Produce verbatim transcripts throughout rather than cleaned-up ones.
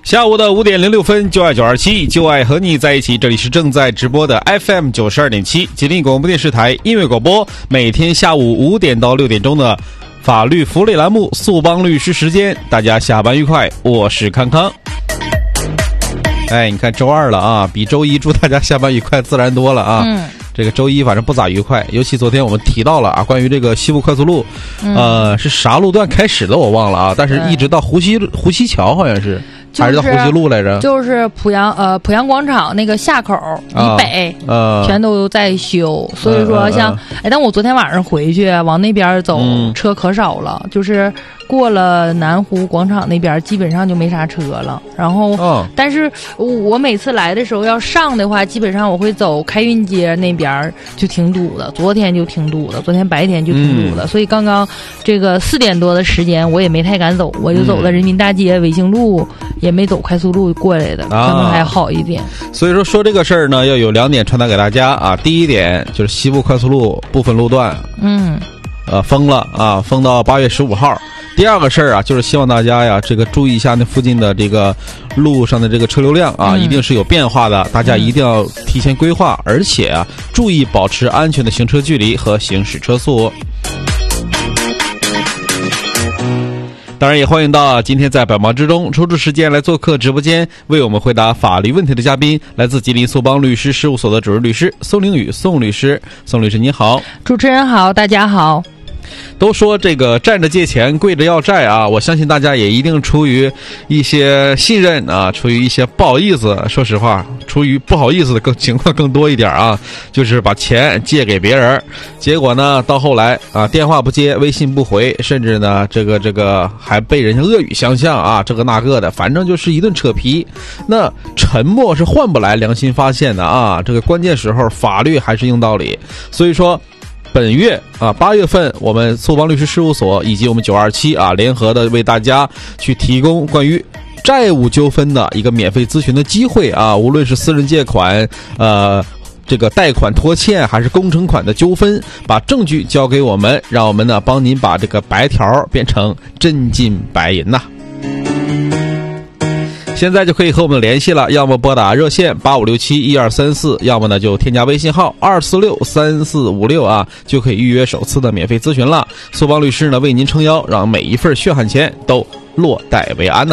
下午的五点零六分，就爱九二七，就爱和你在一起。这里是正在直播的 F M 九十二点七，吉林广播电视台音乐广播，每天下午五点到六点钟的法律福利栏目速帮律师时间。大家下班愉快，我是康康。哎，你看周二了啊，比周一祝大家下班愉快自然多了啊。嗯。这个周一反正不咋愉快，尤其昨天我们提到了啊，关于这个西部快速路，嗯、呃，是啥路段开始的我忘了啊，但是一直到湖西湖西桥好像是。 就是、 还是到湖西路来着， 就是濮阳呃濮阳广场那个下口以北， 啊、 全都在修。所以说像，像、嗯、哎，但我昨天晚上回去往那边走，嗯、车可少了，就是过了南湖广场那边，基本上就没啥车了。然后，哦、但是我每次来的时候要上的话，基本上我会走开运街那边，就挺堵的。昨天就挺堵的，昨天白天就挺堵的。嗯、所以刚刚这个四点多的时间，我也没太敢走，我就走了人民大街、卫星路。也没走快速路过来的，可能还好一点。 啊、所以说说这个事儿呢，要有两点传达给大家啊。第一点就是西部快速路部分路段， 嗯， 呃，封了啊，封到八月十五号。第二个事儿啊，就是希望大家呀，这个注意一下那附近的这个路上的这个车流量啊，嗯、一定是有变化的，大家一定要提前规划，嗯、而且啊，注意保持安全的行车距离和行驶车速。当然也欢迎到今天在百忙之中抽出时间来做客直播间，为我们回答法律问题的嘉宾，来自吉林速帮律师事务所的主任律师宋凌宇宋律师。宋律师你好。 主持人好，大家好。 都说这个站着借钱跪着要债啊，我相信大家也一定出于一些信任啊，出于一些不好意思，说实话出于不好意思的更情况更多一点啊，就是把钱借给别人，结果呢到后来啊电话不接微信不回，甚至呢这个这个还被人家恶语相向啊，这个那个的，反正就是一顿扯皮。那沉默是换不来良心发现的啊，这个关键时候法律还是硬道理。所以说本月啊，八月份，我们速帮律师事务所以及我们九二七啊，联合的为大家去提供关于债务纠纷的一个免费咨询的机会啊，无论是私人借款，呃，这个贷款拖欠还是工程款的纠纷，把证据交给我们，让我们呢帮您把这个白条变成真金白银呐。现在就可以和我们联系了，要么拨打热线八五六七一二三四，要么呢就添加微信号二四六三四五六啊，就可以预约首次的免费咨询了。速帮律师呢为您撑腰，让每一份血汗钱都落袋为安呐。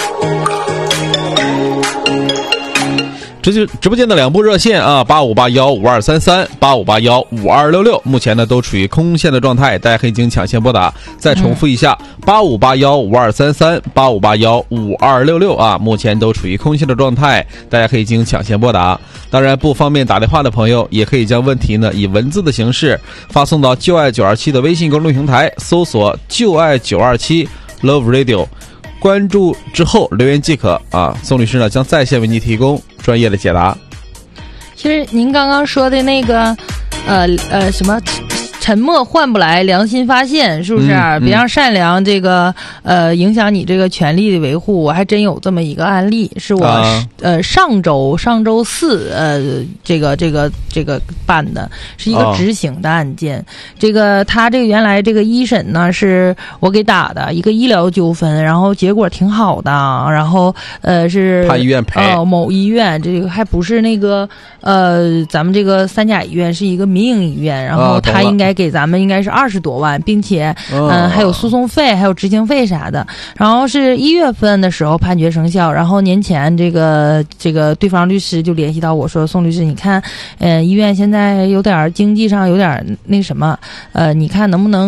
这就直播间的两部热线啊，八五八幺五二三三，八五八幺五二六六，目前呢都处于空线的状态，大家可以进行抢先拨打。再重复一下，八五八幺五二三三，八五八幺五二六六啊，目前都处于空线的状态，大家可以进行抢先拨打。当然，不方便打电话的朋友，也可以将问题呢以文字的形式发送到就爱九二七的微信公众平台，搜索就爱九二七 Love Radio。关注之后留言即可啊，宋律师呢将在线为您提供专业的解答。 其实您刚刚说的那个，呃呃什么？沉默换不来良心发现，是不是、啊嗯嗯、别让善良这个呃影响你这个权利的维护。我还真有这么一个案例，是我、啊、呃上周上周四呃这个这个这个办的，是一个执行的案件、哦、这个他这个原来这个一审呢是我给打的一个医疗纠纷，然后结果挺好的，然后呃是判医院赔呃某医院，这个还不是那个呃咱们这个三甲医院，是一个民营医院，然后他应该给咱们应该是二十多万，并且嗯、呃、还有诉讼费还有执行费啥的，然后是一月份的时候判决生效，然后年前这个这个对方律师就联系到我说，宋律师你看呃医院现在有点经济上有点那什么呃你看能不能